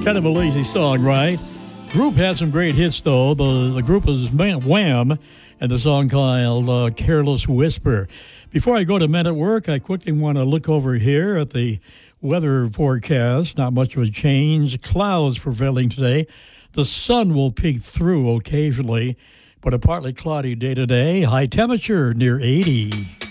Kind of a lazy song, right? Group had some great hits, though. The group is Wham, and the song called Careless Whisper. Before I go to Men at Work, I quickly want to look over here at the weather forecast. Not much of a change. Clouds prevailing today. The sun will peek through occasionally, but a partly cloudy day today. High temperature near 80.